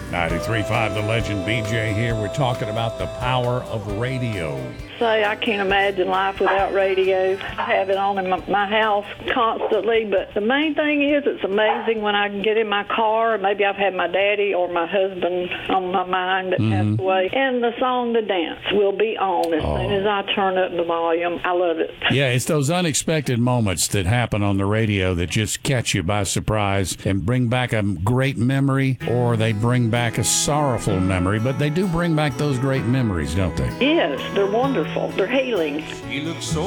93.5 The Legend, BJ here. We're talking about the power of radio. Say, I can't imagine life without radio. I have it on in my house constantly, but the main thing is it's amazing when I can get in my car, maybe I've had my daddy or my husband on my mind that passed away, and the song The Dance will be on as soon as I turn up the volume. I love it. Yeah, it's those unexpected moments that happen on the radio that just catch you by surprise and bring back a great memory, or they bring back a sorrowful memory, but they do bring back those great memories, don't they? Yes, they're wonderful. They're healing. She looks so